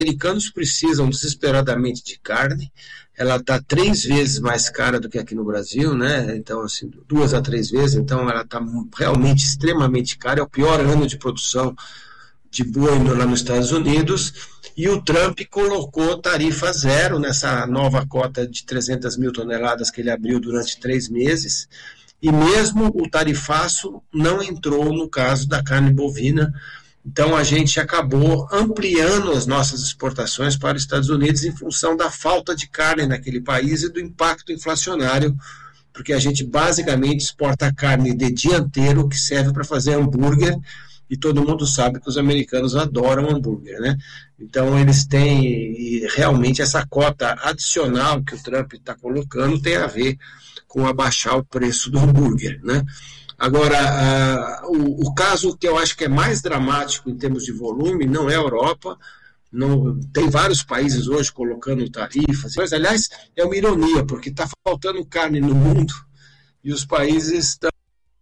americanos precisam desesperadamente de carne, ela está 3 vezes mais cara do que aqui no Brasil, né? Então, assim, 2 a 3 vezes, então ela está realmente extremamente cara, é o pior ano de produção de boi lá nos Estados Unidos, e o Trump colocou tarifa zero nessa nova cota de 300 mil toneladas que ele abriu durante 3 meses, e mesmo o tarifaço não entrou no caso da carne bovina. Então a gente acabou ampliando as nossas exportações para os Estados Unidos em função da falta de carne naquele país e do impacto inflacionário, porque a gente basicamente exporta carne de dianteiro que serve para fazer hambúrguer, e todo mundo sabe que os americanos adoram hambúrguer, né? Então eles têm, e realmente essa cota adicional que o Trump está colocando tem a ver com abaixar o preço do hambúrguer, né? Agora, o caso que eu acho que é mais dramático em termos de volume não é a Europa, não, tem vários países hoje colocando tarifas, mas, aliás, é uma ironia, porque está faltando carne no mundo e os países estão...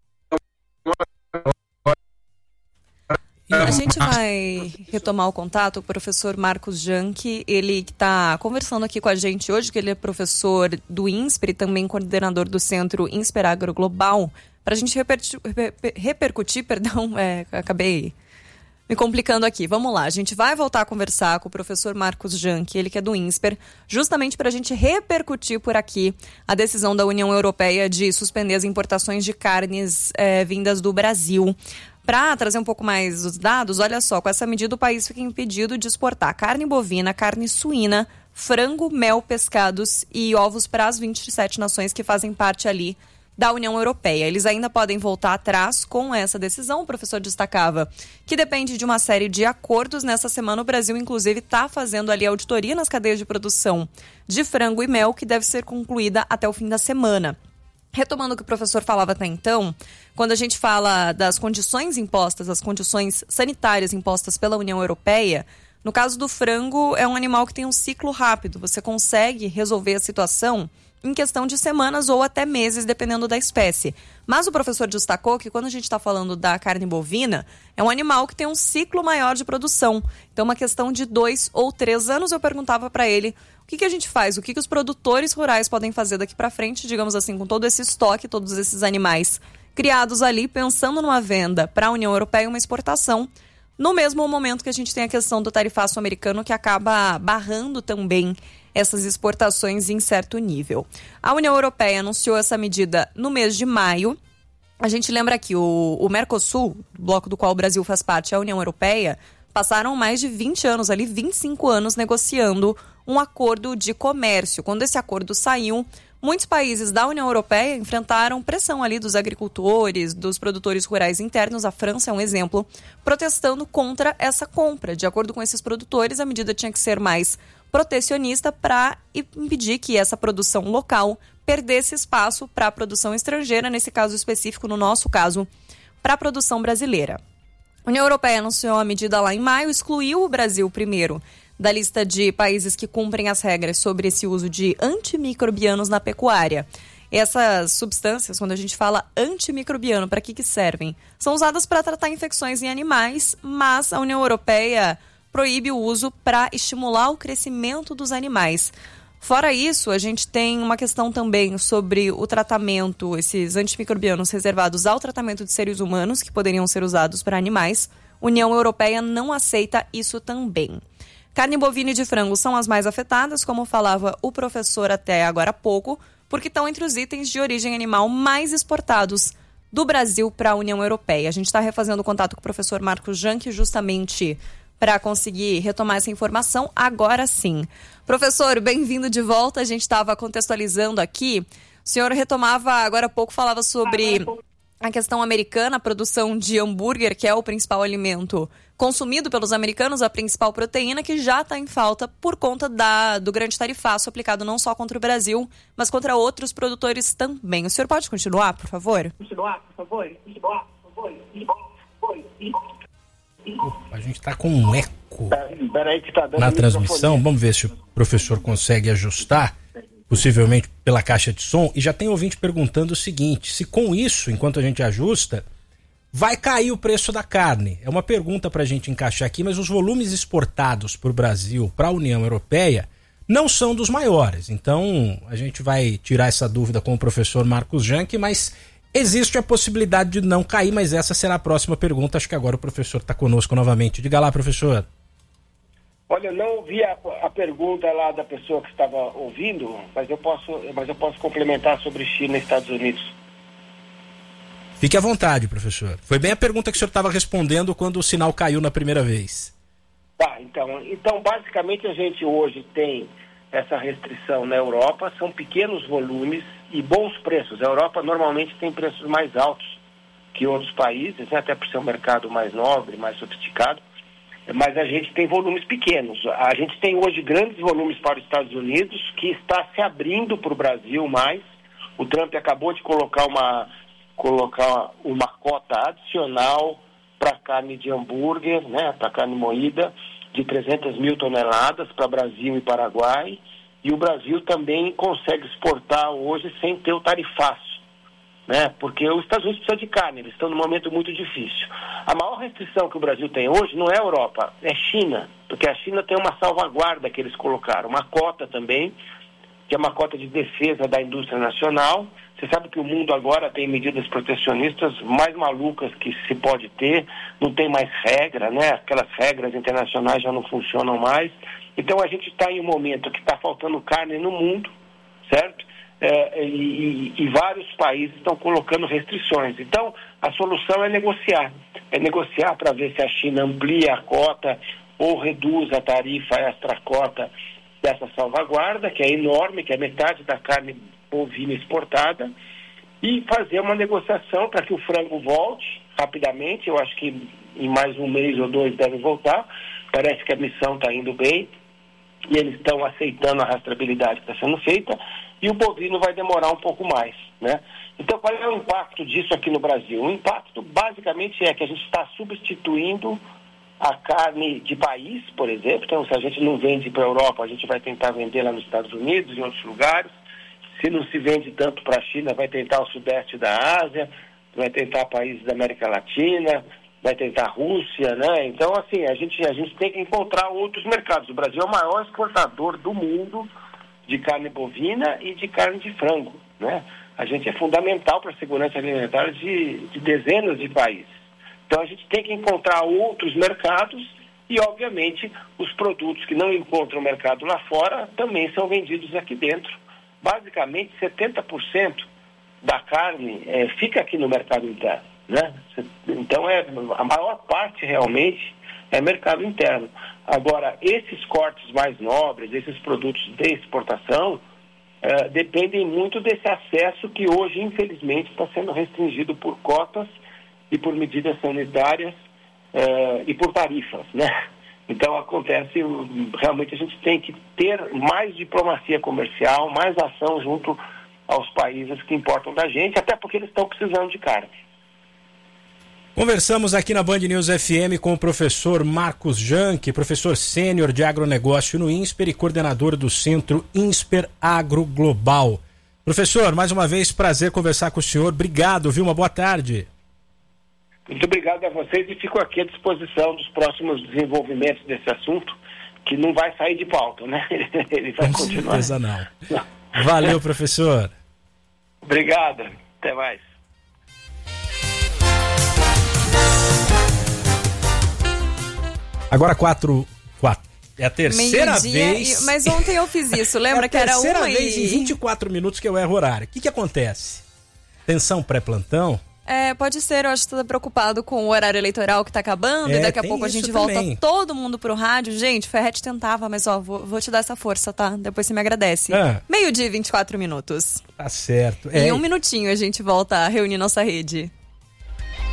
A gente vai retomar o contato com o professor Marcos Janck, ele que está conversando aqui com a gente hoje, que ele é professor do INSPER e também coordenador do Centro INSPER Agro Global, para a gente repercutir, acabei me complicando aqui. Vamos lá, a gente vai voltar a conversar com o professor Marcos Janck, ele que é do INSPER, justamente para a gente repercutir por aqui a decisão da União Europeia de suspender as importações de carnes vindas do Brasil. Para trazer um pouco mais dos dados, olha só, com essa medida o país fica impedido de exportar carne bovina, carne suína, frango, mel, pescados e ovos para as 27 nações que fazem parte ali da União Europeia. Eles ainda podem voltar atrás com essa decisão. O professor destacava que depende de uma série de acordos. Nessa semana o Brasil, inclusive, está fazendo ali auditoria nas cadeias de produção de frango e mel, que deve ser concluída até o fim da semana. Retomando o que o professor falava até então, quando a gente fala das condições impostas, as condições sanitárias impostas pela União Europeia, no caso do frango, é um animal que tem um ciclo rápido. Você consegue resolver a situação em questão de semanas ou até meses, dependendo da espécie. Mas o professor destacou que quando a gente está falando da carne bovina, é um animal que tem um ciclo maior de produção. Então, uma questão de 2 ou 3 anos, eu perguntava para ele o que a gente faz, o que os produtores rurais podem fazer daqui para frente, digamos assim, com todo esse estoque, todos esses animais criados ali, pensando numa venda para a União Europeia e uma exportação, no mesmo momento que a gente tem a questão do tarifaço americano, que acaba barrando também essas exportações em certo nível. A União Europeia anunciou essa medida no mês de maio. A gente lembra que o Mercosul, bloco do qual o Brasil faz parte, a União Europeia, passaram mais de 20 anos ali, 25 anos negociando um acordo de comércio. Quando esse acordo saiu, muitos países da União Europeia enfrentaram pressão ali dos agricultores, dos produtores rurais internos, a França é um exemplo, protestando contra essa compra. De acordo com esses produtores, a medida tinha que ser mais protecionista para impedir que essa produção local perdesse espaço para a produção estrangeira, nesse caso específico, no nosso caso, para a produção brasileira. A União Europeia anunciou a medida lá em maio, excluiu o Brasil primeiro da lista de países que cumprem as regras sobre esse uso de antimicrobianos na pecuária. Essas substâncias, quando a gente fala antimicrobiano, para que servem? São usadas para tratar infecções em animais, mas a União Europeia proíbe o uso para estimular o crescimento dos animais. Fora isso, a gente tem uma questão também sobre o tratamento, esses antimicrobianos reservados ao tratamento de seres humanos, que poderiam ser usados para animais. A União Europeia não aceita isso também. Carne bovina e de frango são as mais afetadas, como falava o professor até agora há pouco, porque estão entre os itens de origem animal mais exportados do Brasil para a União Europeia. A gente está refazendo o contato com o professor Marcos Janck justamente para conseguir retomar essa informação agora sim. Professor, bem-vindo de volta. A gente estava contextualizando aqui. O senhor retomava agora há pouco, falava sobre a questão americana, a produção de hambúrguer, que é o principal alimento consumido pelos americanos, a principal proteína, que já está em falta por conta do grande tarifaço aplicado não só contra o Brasil, mas contra outros produtores também. O senhor pode continuar, por favor? A gente está com um eco na transmissão. Vamos ver se o professor consegue ajustar, possivelmente pela caixa de som. E já tem ouvinte perguntando o seguinte: se com isso, enquanto a gente ajusta, vai cair o preço da carne? É uma pergunta para a gente encaixar aqui, mas os volumes exportados para o Brasil, para a União Europeia, não são dos maiores. Então, a gente vai tirar essa dúvida com o professor Marcos Janck, mas existe a possibilidade de não cair, mas essa será a próxima pergunta. Acho que agora o professor está conosco novamente. Diga lá, professor. Olha, eu não ouvi a pergunta lá da pessoa que estava ouvindo, mas eu posso complementar sobre China e Estados Unidos. Fique à vontade, professor. Foi bem a pergunta que o senhor estava respondendo quando o sinal caiu na primeira vez. Tá, então basicamente a gente hoje tem essa restrição na Europa, são pequenos volumes e bons preços. A Europa normalmente tem preços mais altos que outros países, né, até por ser um mercado mais nobre, mais sofisticado. Mas a gente tem volumes pequenos. A gente tem hoje grandes volumes para os Estados Unidos, que está se abrindo para o Brasil mais. O Trump acabou de colocar uma cota adicional para carne de hambúrguer, né, para carne moída, de 300 mil toneladas para Brasil e Paraguai. E o Brasil também consegue exportar hoje sem ter o tarifaço, né? Porque os Estados Unidos precisam de carne, eles estão num momento muito difícil. A maior restrição que o Brasil tem hoje não é a Europa, é a China, porque a China tem uma salvaguarda que eles colocaram, uma cota também, que é uma cota de defesa da indústria nacional. Você sabe que o mundo agora tem medidas protecionistas mais malucas que se pode ter, não tem mais regra, né? Aquelas regras internacionais já não funcionam mais. Então a gente está em um momento que está faltando carne no mundo, certo? E vários países estão colocando restrições. Então, a solução é negociar para ver se a China amplia a cota ou reduz a tarifa extra-cota dessa salvaguarda, que é enorme, que é metade da carne bovina exportada, e fazer uma negociação para que o frango volte rapidamente. Eu acho que em mais um mês ou dois deve voltar. Parece que a missão está indo bem e eles estão aceitando a rastreabilidade que está sendo feita, e o bovino vai demorar um pouco mais, né? Então, qual é o impacto disso aqui no Brasil? O impacto, basicamente, é que a gente está substituindo a carne de país, por exemplo. Então, se a gente não vende para a Europa, a gente vai tentar vender lá nos Estados Unidos, em outros lugares. Se não se vende tanto para a China, vai tentar o sudeste da Ásia, vai tentar países da América Latina, vai tentar a Rússia, né? Então, assim, a gente tem que encontrar outros mercados. O Brasil é o maior exportador do mundo de carne bovina e de carne de frango, né? A gente é fundamental para a segurança alimentar de dezenas de países. Então a gente tem que encontrar outros mercados e, obviamente, os produtos que não encontram mercado lá fora também são vendidos aqui dentro. Basicamente, 70% da carne fica aqui no mercado interno, né? Então a maior parte realmente é mercado interno. Agora, esses cortes mais nobres, esses produtos de exportação, dependem muito desse acesso que hoje, infelizmente, está sendo restringido por cotas e por medidas sanitárias e por tarifas, né? Então, acontece, realmente a gente tem que ter mais diplomacia comercial, mais ação junto aos países que importam da gente, até porque eles estão precisando de carne. Conversamos aqui na Band News FM com o professor Marcos Janck, professor sênior de agronegócio no INSPER e coordenador do Centro INSPER Agro Global. Professor, mais uma vez, prazer conversar com o senhor. Obrigado, viu? Uma boa tarde. Muito obrigado a vocês e fico aqui à disposição dos próximos desenvolvimentos desse assunto, que não vai sair de pauta, né? Ele vai continuar. Com certeza não. Valeu, professor. Obrigado. Até mais. Agora 4. É a terceira vez. Mas ontem eu fiz isso, lembra que era uma terceira vez em 24 minutos que eu erro o horário. O que acontece? Tensão pré-plantão? Pode ser, eu acho que você tá preocupado com o horário eleitoral que tá acabando e daqui a pouco a gente volta todo mundo pro rádio. Gente, Ferretti tentava, mas vou te dar essa força, tá? Depois você me agradece. 12:24 minutos. Tá certo. Em um minutinho a gente volta a reunir nossa rede.